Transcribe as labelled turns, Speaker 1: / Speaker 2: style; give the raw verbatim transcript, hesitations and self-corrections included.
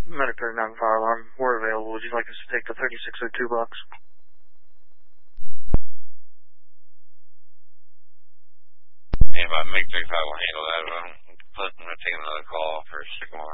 Speaker 1: Medic thirty-nine fire alarm. We're available. Would you like us to take the thirty-six oh two box?
Speaker 2: Yeah, but Mig thirty-five will handle that. I'm going to take another call for Sycamore.